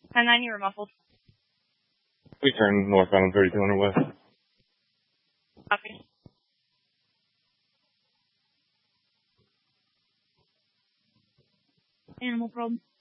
10-9, you were muffled. We turn northbound on 3200 west. Copy. Animal problem.